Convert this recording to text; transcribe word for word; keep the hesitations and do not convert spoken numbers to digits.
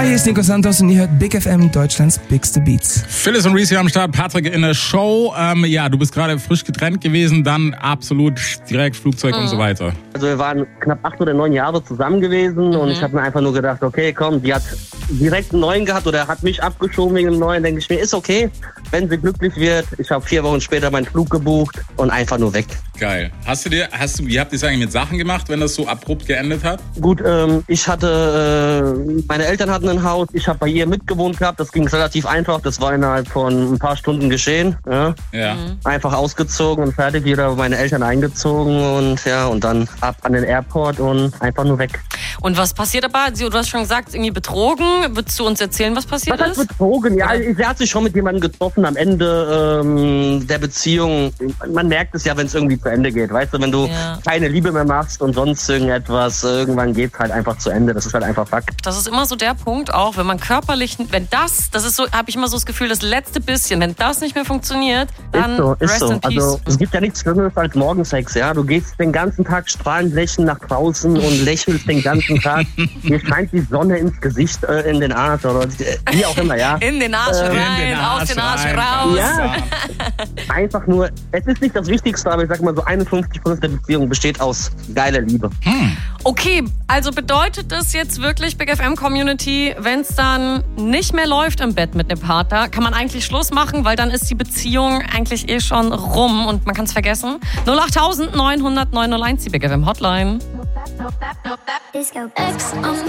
hier ist Nico Santos und ihr hört Big F M, Deutschlands Bigste Beats. Phyllis und Reese hier am Start, Patrick in der Show. Ähm, ja, du bist gerade frisch getrennt gewesen, dann absolut direkt Flugzeug mhm. und so weiter. Also wir waren knapp acht oder neun Jahre zusammen gewesen mhm. und ich habe mir einfach nur gedacht, okay, komm, die hat direkt einen neuen gehabt oder hat mich abgeschoben wegen einem neuen. Denke ich mir, ist okay, wenn sie glücklich wird. Ich habe vier Wochen später meinen Flug gebucht und einfach nur weg. Geil. Hast du dir, hast du, wie habt ihr es eigentlich mit Sachen gemacht, wenn das so abrupt geendet hat? Gut, ähm, ich hatte, äh, meine Eltern hatten ein Haus, ich habe bei ihr mitgewohnt gehabt, das ging relativ einfach, das war innerhalb von ein paar Stunden geschehen. Ja. ja. Mhm. Einfach ausgezogen und fertig, wieder meine Eltern eingezogen und ja, und dann ab an den Airport und einfach nur weg. Und was passiert aber? Du hast schon gesagt, irgendwie betrogen. Würdest du uns erzählen, was passiert was ist? Was heißt betrogen? Ja, sie hat sich schon mit jemandem getroffen am Ende ähm, der Beziehung. Man merkt es ja, wenn es irgendwie zu Ende geht. Weißt du, wenn du ja. keine Liebe mehr machst und sonst irgendetwas, irgendwann geht es halt einfach zu Ende. Das ist halt einfach Fakt. Das ist immer so der Punkt auch, wenn man körperlich, wenn das, das ist so, habe ich immer so das Gefühl, das letzte bisschen, wenn das nicht mehr funktioniert, dann ist so, ist rest so. in peace. Also es gibt ja nichts Schlimmeres als Morgensex, ja. Du gehst den ganzen Tag strahlend lächelnd nach draußen und lächelst den ganzen Tag. Dir scheint die Sonne ins Gesicht, äh, in den Arsch oder wie auch immer, ja. In den Arsch äh, rein, den Arsch aus den Arsch rein. raus. Ja. Einfach nur, es ist nicht das Wichtigste, aber ich sag mal so einundfünfzig Prozent der Beziehung besteht aus geiler Liebe. Hm. Okay, also bedeutet das jetzt wirklich, Big F M Community, wenn es dann nicht mehr läuft im Bett mit dem Partner, kann man eigentlich Schluss machen, weil dann ist die Beziehung eigentlich eh schon rum und man kann es vergessen. null acht neun null null neun null eins, die Big F M Hotline. Disco X on